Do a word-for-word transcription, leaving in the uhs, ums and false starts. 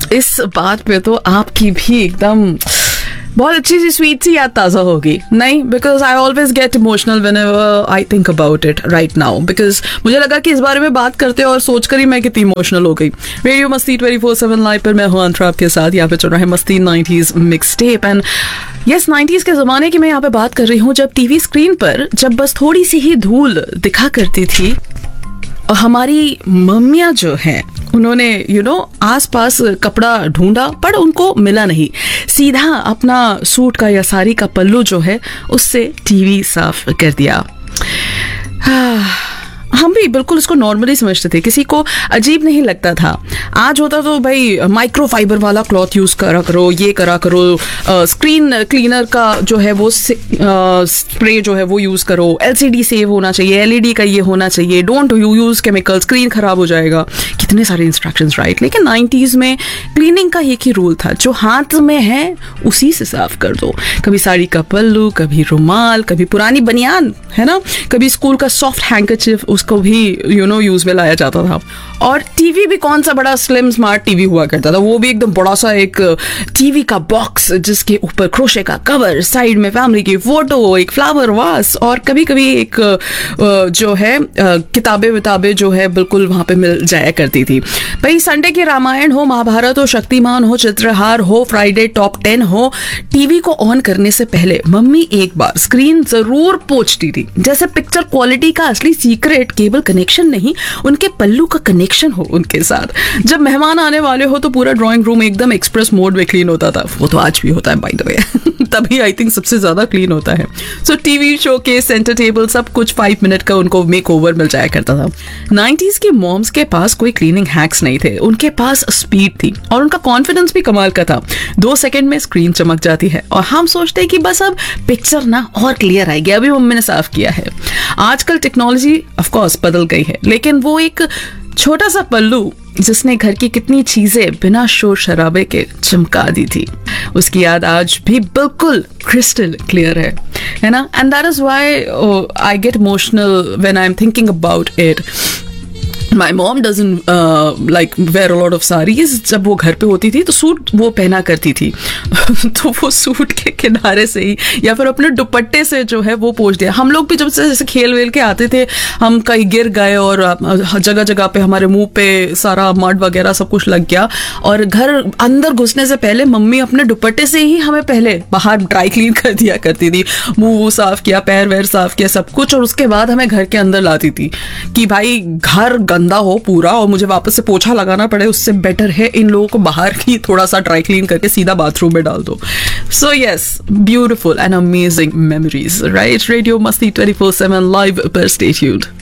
इस बात पे तो आपकी भी एकदम बहुत अच्छी सी स्वीट सी याद ताज़ा होगी, नहीं? Because I always get emotional when ever I think about it right now, because मुझे लगा कि इस बारे में बात करते और सोचकर ही मैं कितनी इमोशनल हो गई। रेडियो मस्ती ट्वेंटी फोर सेवन लाइव पर मैं हूँ अंतरा आपके साथ। यहाँ पे चल रहा है मस्ती nineties mix tape. And yes, nineties के ज़माने की मैं यहाँ पे बात कर रही हूँ, जब टीवी स्क्रीन पर जब बस थोड़ी सी ही धूल दिखा करती थी और हमारी मम्मियाँ जो हैं उन्होंने यू नो आसपास कपड़ा ढूंढा पर उनको मिला नहीं, सीधा अपना सूट का या साड़ी का पल्लू जो है उससे टीवी साफ कर दिया। हम भी बिल्कुल इसको नॉर्मली समझते थे, किसी को अजीब नहीं लगता था। आज होता तो भाई माइक्रो फाइबर वाला क्लॉथ यूज़ करा करो, ये करा करो, आ, स्क्रीन क्लीनर का जो है वो स्प्रे जो है वो यूज़ करो, एलसीडी सेव होना चाहिए, एलईडी का ये होना चाहिए, don't you use chemical, screen खराब हो जाएगा, कितने सारे इंस्ट्रक्शंस, राइट? लेकिन नाइंटीज़ में क्लीनिंग का एक ही रूल था, जो हाथ में है उसी से साफ कर दो। कभी साड़ी का पल्लू, कभी रुमाल, कभी पुरानी बनियान, है ना, कभी स्कूल का सॉफ्ट हैंकरचिफ, उसको भी यू नो यूज में लाया जाता था। और टीवी भी कौन सा बड़ा स्लिम स्मार्ट टीवी हुआ करता था, वो भी एकदम बड़ा सा एक टीवी का बॉक्स जिसके ऊपर क्रोशे का कवर, साइड में फैमिली की फोटो, एक फ्लावर वास और कभी कभी एक जो है किताबें विताबें जो है बिल्कुल वहां पे मिल जाया करती थी। भाई संडे की रामायण हो, महाभारत हो, शक्तिमान हो, चित्रहार हो, फ्राइडे टॉप टेन हो, टीवी को ऑन करने से पहले मम्मी एक बार स्क्रीन जरूर पोंछती थी, जैसे पिक्चर क्वालिटी का असली सीक्रेट केबल कनेक्शन नहीं, उनके पल्लू का कनेक्शन हो उनके साथ। जब मेहमान आने वाले हो तो पूरा ड्राइंग रूम एकदम एक्सप्रेस मोड में क्लीन होता था, वो तो आज भी होता है बाय द वे तभी आई थिंक सबसे ज्यादा क्लीन होता है। सो टीवी शो के सेंटर टेबल सब कुछ फाइव मिनट का उनको मेक ओवर मिल जाया करता था। नाइंटीज़ की मॉम्स के पास कोई क्लीनिंग हैक्स नहीं थे, उनके पास स्पीड थी और उनका कॉन्फिडेंस भी कमाल का था। दो सेकंड में स्क्रीन चमक जाती है और हम सोचते हैं कि बस अब पिक्चर ना और क्लियर आएगी, अभी मम्मी ने साफ किया है। आजकल टेक्नोलॉजी ऑफ कोर्स बदल गई है, लेकिन वो एक छोटा सा पल्लू जिसने घर की कितनी चीजें बिना शोर शराबे के चमका दी थी, उसकी याद आज भी बिल्कुल क्रिस्टल क्लियर है, है ना? And that is why I get emotional when I am thinking about it. My mom doesn't like where a lot of saris. जब वो घर पे होती थी तो सूट वो पहना करती थी तो वो सूट के किनारे से ही या फिर अपने दुपट्टे से जो है वो पोंछ दिया। हम लोग भी जब से जैसे खेल वेल के आते थे, हम कहीं गिर गए और जगह जगह पे हमारे मुंह पे सारा मड वगैरह सब कुछ लग गया, और घर अंदर घुसने से पहले मम्मी अपने दुपट्टे से ही हमें पहले बाहर ड्राई क्लीन कर दिया करती थी, मुंह साफ किया, पैर वैर साफ किया, सब कुछ, और उसके बाद हमें घर के अंदर लाती थी कि भाई घर गंदा हो पूरा और मुझे वापस से पोछा लगाना पड़े, उससे बेटर है इन लोगों को बाहर ही थोड़ा सा ड्राई क्लीन करके सीधा बाथरूम में डाल दो। So yes, beautiful and amazing memories, right? Radio मस्ती ट्वेंटी फोर सेवन लाइव पर स्टे ट्यून्ड।